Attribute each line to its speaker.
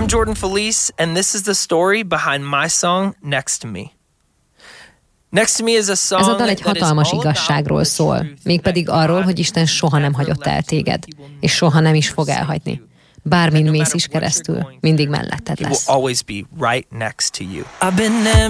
Speaker 1: I'm Jordan Felice, and this is the story behind my song, Next to Me. Next to Me is a song. Ez a dal egy hatalmas igazságról szól, mégpedig arról, hogy Isten soha nem hagyott el téged, és soha nem is fog elhagyni. Bármin mész is keresztül, mindig melletted lesz.
Speaker 2: I've been